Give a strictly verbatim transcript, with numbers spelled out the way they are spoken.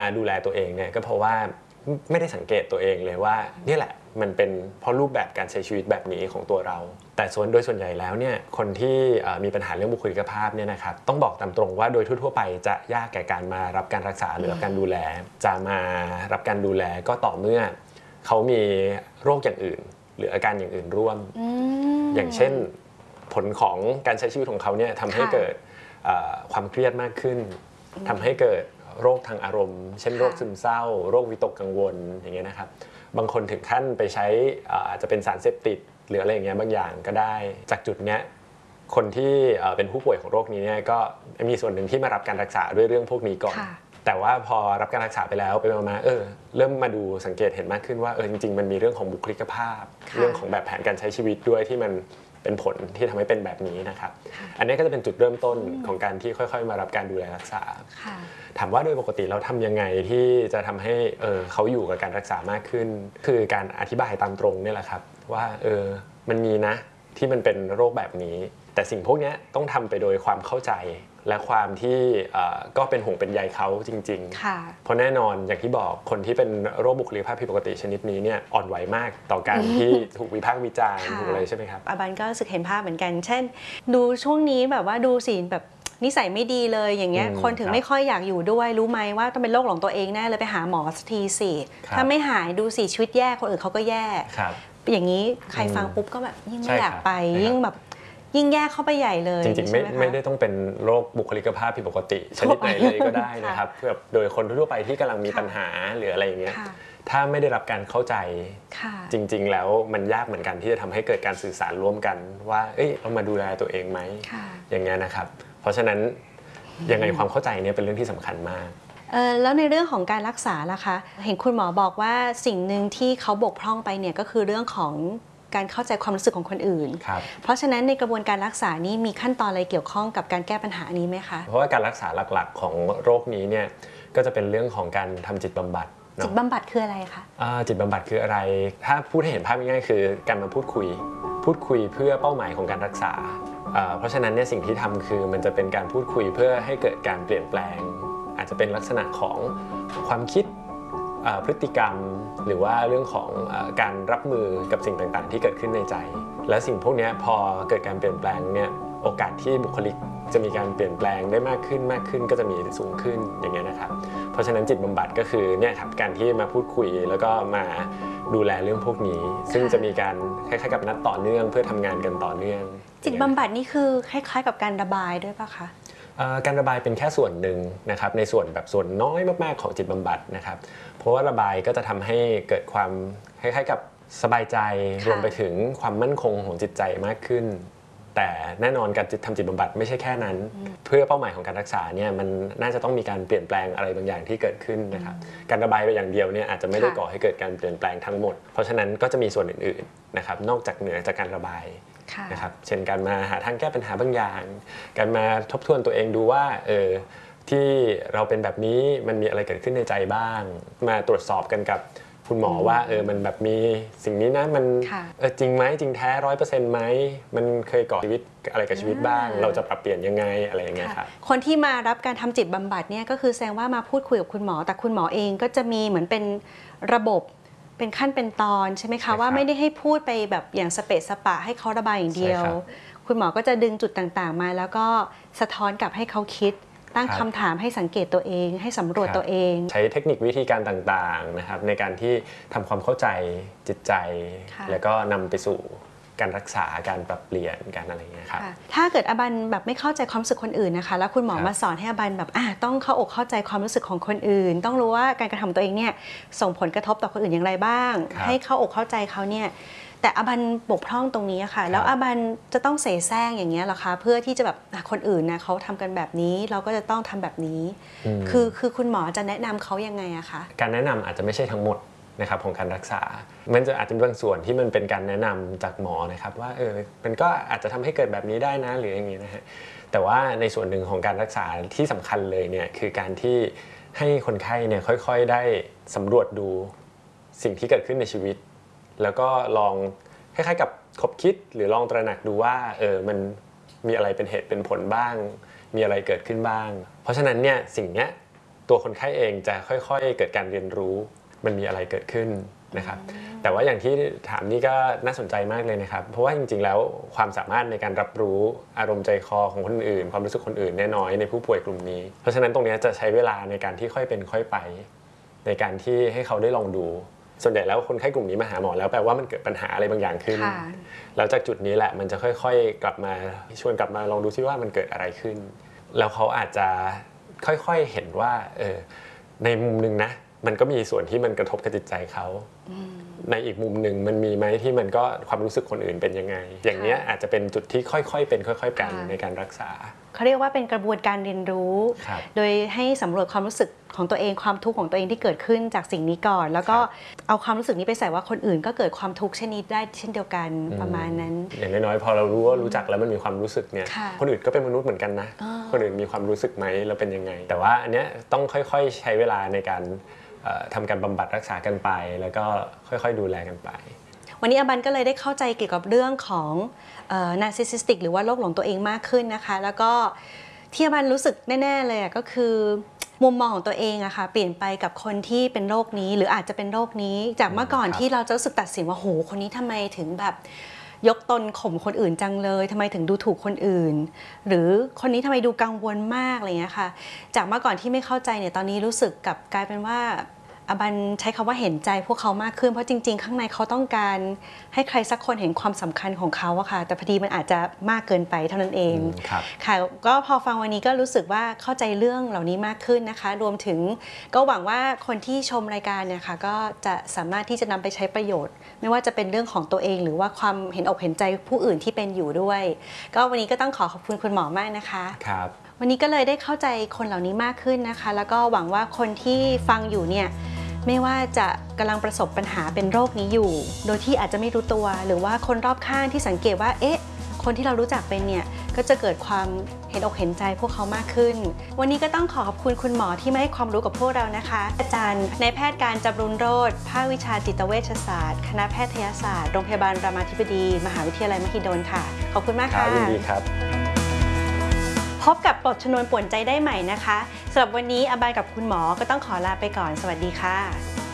ดูแลตัวเองเนี่ยก็เพราะว่าไม่ได้สังเกตตัวเองเลยว่านี่แหละมันเป็นเพราะรูปแบบการใช้ชีวิตแบบนี้ของตัวเราแต่ส่วนโดยส่วนใหญ่แล้วเนี่ยคนที่มีปัญหาเรื่องบุคลิกภาพเนี่ยนะครับต้องบอกตามตรงว่าโดยทั่วๆไปจะยากแก่การมารับการรักษาหรือการดูแลจะมารับการดูแลก็ต่อเมื่อเขามีโรคอย่างอื่นหรืออาการอย่างอื่นร่วม อย่างเช่นผลของการใช้ชีวิตของเขาเนี่ยทำให้เกิดความเครียดมากขึ้นทำให้เกิดโรคทางอารมณ์เช่นโรคซึมเศร้าโรควิตกกังวลอย่างเงี้ยนะครับบางคนถึงขั้นไปใช้อาจจะเป็นสารเสพติดหรืออะไรอย่างเงี้ยบางอย่างก็ได้จากจุดเนี้ยคนที่เป็นผู้ป่วยของโรคนี้เนี่ยก็มีส่วนหนึ่งที่มารับการรักษาด้วยเรื่องพวกนี้ก่อนแต่ว่าพอรับการรักษาไปแล้วไปมาเออเริ่มมาดูสังเกตเห็นมากขึ้นว่าเออจริงๆมันมีเรื่องของบุคลิกภาพเรื่องของแบบแผนการใช้ชีวิตด้วยที่มันเป็นผลที่ทำให้เป็นแบบนี้นะครับอันนี้ก็จะเป็นจุดเริ่มต้นของการที่ค่อยๆมารับการดูแลรักษาถามว่าโดยปกติเราทำยังไงที่จะทำให้เออเขาอยู่กับการรักษามากขึ้นคือการอธิบายตามตรงนี่แหละครับว่าเออมันมีนะที่มันเป็นโรคแบบนี้แต่สิ่งพวกนี้ต้องทำไปโดยความเข้าใจและความที่ก็เป็นห่วงเป็นใยเขาจริงๆเพราะแน่นอนอย่างที่บอกคนที่เป็นโรคบุคลิกภาพผิดปกติชนิดนี้เนี่ยอ่อนไหวมากต่อการที่ถูกวิพากษ์วิจารณ์ถูกอะไรใช่ไหมครับอาบันก็รู้สึกเห็นภาพเหมือนกันเช่นดูช่วงนี้แบบว่าดูสิแบบนิสัยไม่ดีเลยอย่างเงี้ยคนถึงไม่ค่อยอยากอยู่ด้วยรู้ไหมว่าต้องเป็นโรคหลงตัวเองแน่เลยไปหาหมอสักทีสิถ้าไม่หายดูสิชีวิตแย่คนอื่นเขาก็แย่อย่างนี้ใครฟังปุ๊บก็แบบยิ่งไม่อยากไปยิ่งแบบยิ่งแย่เข้าไปใหญ่เลยจริงๆไม่ไม่ได้ต้องเป็นโรคบุคลิกภาพผิดปกติชนิดไหนเลยก็ได้นะครับเพื่อโดยคนทั่วไปที่กำลังมีปัญหาหรืออะไรอย่างเงี้ยถ้าไม่ได้รับการเข้าใจจริงๆแล้วมันยากเหมือนกันที่จะทำให้เกิดการสื่อสารร่วมกันว่าเอ้ยเรามาดูแลตัวเองไหมอย่างเงี้ยนะครับเพราะฉะนั้นยังไงความเข้าใจเนี่ยเป็นเรื่องที่สำคัญมากแล้วในเรื่องของการรักษาล่ะคะเห็นคุณหมอบอกว่าสิ่งหนึ่งที่เขาบกพร่องไปเนี่ยก็คือเรื่องของการเข้าใจความรู้สึกของคนอื่นเพราะฉะนั้นในกระบวนการรักษานี้มีขั้นตอนอะไรเกี่ยวข้องกับการแก้ปัญหานี้ไหมคะเพราะว่าการรักษาหลักๆของโรคนี้เนี่ยก็จะเป็นเรื่องของการทำจิตบำบัดจิตบำบัดคืออะไรคะจิตบำบัดคืออะไรถ้าพูดให้เห็นภาพง่ายๆคือการมาพูดคุยพูดคุยเพื่อเป้าหมายของการรักษาเพราะฉะนั้นเนี่ยสิ่งที่ทำคือมันจะเป็นการพูดคุยเพื่อให้เกิดการเปลี่ยนแปลงอาจจะเป็นลักษณะของความคิดพฤติกรรมหรือว่าเรื่องของการรับมือกับสิ่งต่างๆที่เกิดขึ้นในใจและสิ่งพวกนี้พอเกิดการเปลี่ยนแปลงเนี่ยโอกาสที่บุคลิกจะมีการเปลี่ยนแปลงได้มากขึ้นมากขึ้นก็จะมีสูงขึ้นอย่างเงี้ยนะครับเพราะฉะนั้นจิตบำบัดก็คือเนี่ยครับการที่มาพูดคุยแล้วก็มาดูแลเรื่องพวกนี้ซึ่งจะมีการคล้ายๆกับนัดต่อเนื่องเพื่อทำงานกันต่อเนื่องจิตบำบัดนี่คือคล้ายๆกับการระบายด้วยป่ะคะการระบายเป็นแค่ส่วนหนึ่งนะครับในส่วนแบบส่วนน้อยมากๆของจิตบำบัดนะครับเพราะว่าระบายก็จะทำให้เกิดความคล้ายๆกับสบายใจรวมไปถึงความมั่นคงของจิตใจมากขึ้นแต่แน่นอนการทำจิตบำบัดไม่ใช่แค่นั้นเพื่อเป้าหมายของการรักษาเนี่ยมันน่าจะต้องมีการเปลี่ยนแปลงอะไรบางอย่างที่เกิดขึ้นนะครับการระบายไปอย่างเดียวเนี่ยอาจจะไม่ได้ก่อให้เกิดการเปลี่ยนแปลงทั้งหมดเพราะฉะนั้นก็จะมีส่วนอื่นๆนะครับนอกจากเหนือจากการระบายนะครับเช่นการมาหาทางแก้ปัญหาบางอย่างการมาทบทวนตัวเองดูว่าเออที่เราเป็นแบบนี้มันมีอะไรเกิดขึ้นในใจบ้างมาตรวจสอบกันกับคุณหมอว่าเออมันแบบมีสิ่งนี้นะมันเออจริงไหมจริงแท้ร้อยเปอร์เซ็นต์ไหมมันเคยก่อชีวิตอะไรกับชีวิตบ้างเราจะปรับเปลี่ยนยังไงอะไรอย่างเงี้ยครับคนที่มารับการทำจิตบำบัดเนี่ยก็คือแสดงว่ามาพูดคุยกับคุณหมอแต่คุณหมอเองก็จะมีเหมือนเป็นระบบเป็นขั้นเป็นตอนใช่ไหมคะว่าไม่ได้ให้พูดไปแบบอย่างสเปะสปะให้เขาระบายอย่างเดียวคุณหมอก็จะดึงจุดต่างๆมาแล้วก็สะท้อนกลับให้เขาคิดตั้งคำถามให้สังเกตตัวเองให้สำรวจตัวเองใช้เทคนิควิธีการต่างๆนะครับในการที่ทำความเข้าใจจิตใจแล้วก็นำไปสู่การรักษาการปรับเปลี่ยนการอะไรอย่างเงี้ยครับถ้าเกิดอบันแบบไม่เข้าใจความรู้สึกคนอื่นนะคะแล้วคุณหมอมาสอนให้อบันแบบอ่ะต้องเข้าอกเข้าใจความรู้สึกของคนอื่นต้องรู้ว่าการกระทำตัวเองเนี่ยส่งผลกระทบต่อคนอื่นอย่างไรบ้างให้เข้าอกเข้าใจเขาเนี่ยแต่อบันบกพร่องตรงนี้ค่ะแล้วอบันจะต้องเสแสร้งอย่างเงี้ยหรอคะเพื่อที่จะแบบคนอื่นนะเขาทำกันแบบนี้เราก็จะต้องทำแบบนี้คือคือคุณหมอจะแนะนำเขายังไงอะคะการแนะนำอาจจะไม่ใช่ทั้งหมดนะครับของการรักษามันจะอาจจะเป็นบางส่วนที่มันเป็นการแนะนำจากหมอนะครับว่าเออมันก็อาจจะทำให้เกิดแบบนี้ได้นะหรืออย่างนี้นะฮะแต่ว่าในส่วนหนึ่งของการรักษาที่สำคัญเลยเนี่ยคือการที่ให้คนไข้เนี่ยค่อยๆได้สำรวจดูสิ่งที่เกิดขึ้นในชีวิตแล้วก็ลองคล้ายๆกับคบคิดหรือลองตระหนักดูว่าเออมันมีอะไรเป็นเหตุเป็นผลบ้างมีอะไรเกิดขึ้นบ้างเพราะฉะนั้นเนี่ยสิ่งเนี้ยตตัวคนไข้เองจะค่อยๆเกิดการเรียนรู้มันมีอะไรเกิดขึ้นนะครับแต่ว่าอย่างที่ถามนี่ก็น่าสนใจมากเลยนะครับเพราะว่าจริงๆแล้วความสามารถในการรับรู้อารมณ์ใจคอของคนอื่นความรู้สึกคนอื่นน้อยในผู้ป่วยกลุ่มนี้เพราะฉะนั้นตรงนี้จะใช้เวลาในการที่ค่อยเป็นค่อยไปในการที่ให้เขาได้ลองดูส่วนใหญ่แล้วคนไข้กลุ่มนี้มาหาหมอแล้วแปลว่ามันเกิดปัญหาอะไรบางอย่างขึ้นแล้วจากจุดนี้แหละมันจะค่อยๆกลับมาชวนกลับมาลองดูซิว่ามันเกิดอะไรขึ้นแล้วเขาอาจจะค่อยๆเห็นว่าเออในมุมนึงนะมันก็มีส่วนที่มันกระทบกับจิตใจเขาในอีกมุมหนึ่งมันมีไหมที่มันก็ความรู้สึกคนอื่นเป็นยังไงอย่างนี้อาจจะเป็นจุดที่ค่อยๆเป็นค่อยๆกันในการรักษาเขาเรียกว่าเป็นกระบวนการเรียนรู้โดยให้สำรวจความรู้สึกของตัวเองความทุกข์ของตัวเองที่เกิดขึ้นจากสิ่งนี้ก่อนแล้วก็เอาความรู้สึกนี้ไปใส่ว่าคนอื่นก็เกิดความทุกข์เช่นนี้ได้เช่นเดียวกันประมาณนั้นอย่างน้อยๆพอเรารู้ว่ารู้จักแล้วมันมีความรู้สึกเนี่ยคนอื่นก็เป็นมนุษย์เหมือนกันนะคนอื่นมีความรู้สึกไหมแล้วเป็นยังไงแต่ว่าอันเนี้ยต้องค่อยๆใช้เวลาในการทำการบำบัดรักษากันไปแล้วก็ค่อยๆดูแลกันไปวันนี้อบันก็เลยได้เข้าใจเกี่ยวกับเรื่องของนาร์ซิสซิสติกหรือว่าโรคหลงตัวเองมากขึ้นนะคะแล้วก็ที่อบันรู้สึกแน่ๆเลยก็คือมุมมองของตัวเองอะค่ะเปลี่ยนไปกับคนที่เป็นโรคนี้หรืออาจจะเป็นโรคนี้จากเมื่อก่อนที่เราจะรู้สึกตัดสินว่าโหคนนี้ทำไมถึงแบบยกตนข่มคนอื่นจังเลยทำไมถึงดูถูกคนอื่นหรือคนนี้ทำไมดูกังวลมากอะไรเงี้ยค่ะจากเมื่อก่อนที่ไม่เข้าใจเนี่ยตอนนี้รู้สึกกับกลายเป็นว่าอบันใช้คำว่าเห็นใจพวกเขามากขึ้นเพราะจริงๆข้างในเขาต้องการให้ใครสักคนเห็นความสำคัญของเขาอะค่ะแต่พอดีมันอาจจะมากเกินไปเท่านั้นเองค่ะก็พอฟังวันนี้ก็รู้สึกว่าเข้าใจเรื่องเหล่านี้มากขึ้นนะคะรวมถึงก็หวังว่าคนที่ชมรายการเนี่ยค่ะก็จะสามารถที่จะนำไปใช้ประโยชน์ไม่ว่าจะเป็นเรื่องของตัวเองหรือว่าความเห็นอกเห็นใจผู้อื่นที่เป็นอยู่ด้วยก็วันนี้ก็ต้องขอขอบคุณคุณหมอมากนะคะครับวันนี้ก็เลยได้เข้าใจคนเหล่านี้มากขึ้นนะคะแล้วก็หวังว่าคนที่ฟังอยู่เนี่ยไม่ว่าจะกำลังประสบปัญหาเป็นโรคนี้อยู่โดยที่อาจจะไม่รู้ตัวหรือว่าคนรอบข้างที่สังเกตว่าเอ๊ะคนที่เรารู้จักเป็นเนี่ยก็จะเกิดความเห็นอกเห็นใจพวกเขามากขึ้นวันนี้ก็ต้องขอขอบคุณคุณหมอที่มาให้ความรู้กับพวกเรานะคะอาจารย์นายแพทย์การจำรุนโรจน์ภาควิชาจิตเวชศาสตร์คณะแพทยศาสตร์โรงพยาบาลรามาธิบดีมหาวิทยาลัยมหิดลค่ะขอบคุณมากค่ะยินดีครับพบกับปลดชนวนป่วนใจได้ใหม่นะคะสำหรับวันนี้อบันกับคุณหมอก็ต้องขอลาไปก่อนสวัสดีค่ะ